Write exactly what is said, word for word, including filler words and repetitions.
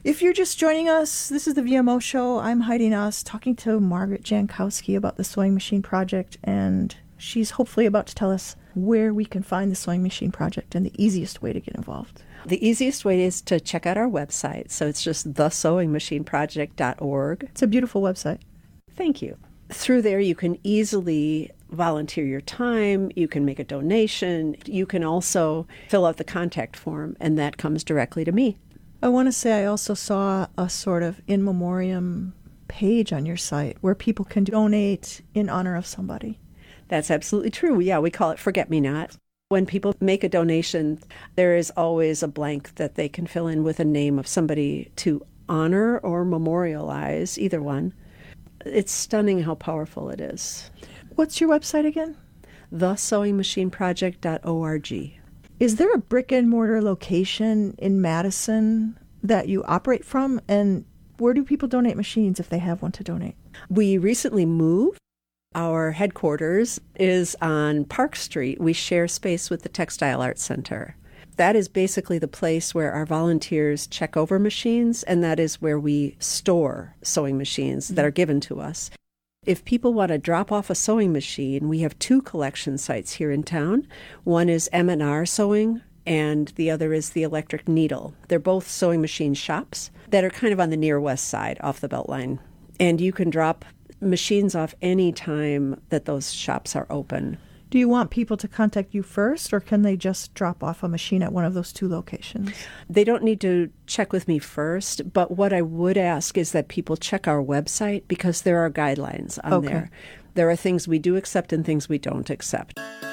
If you're just joining us, this is the V M O Show. I'm Heidi Noss, talking to Margaret Jankowski about the Sewing Machine Project, and she's hopefully about to tell us where we can find the Sewing Machine Project and the easiest way to get involved. The easiest way is to check out our website. So it's just the sewing machine project dot org. It's a beautiful website. Thank you. Through there, you can easily volunteer your time, you can make a donation, you can also fill out the contact form, and that comes directly to me. I want to say I also saw a sort of in memoriam page on your site where people can donate in honor of somebody. That's absolutely true. Yeah, we call it Forget Me Not. When people make a donation, there is always a blank that they can fill in with a name of somebody to honor or memorialize, either one. It's stunning how powerful it is. What's your website again? the sewing machine project dot org. Is there a brick and mortar location in Madison that you operate from? And where do people donate machines if they have one to donate? We recently moved. Our headquarters is on Park Street. We share space with the Textile Arts Center. That is basically the place where our volunteers check over machines, and that is where we store sewing machines mm-hmm. that are given to us. If people want to drop off a sewing machine, we have two collection sites here in town. One is M and R Sewing, and the other is the Electric Needle. They're both sewing machine shops that are kind of on the near west side off the Beltline. And you can drop machines off any time that those shops are open. Do you want people to contact you first, or can they just drop off a machine at one of those two locations? They don't need to check with me first, but what I would ask is that people check our website because there are guidelines on okay. there. There are things we do accept and things we don't accept.